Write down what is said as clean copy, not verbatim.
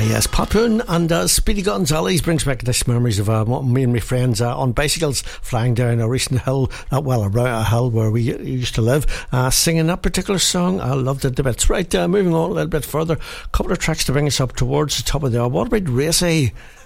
Yes, Papoon and Speedy Gonzales brings back nice memories of me and my friends on bicycles flying down a recent hill, around a hill where we used to live, singing that particular song. I loved it a bit. Right, moving on a little bit further, a couple of tracks to bring us up towards the top of the hour. What about Racy?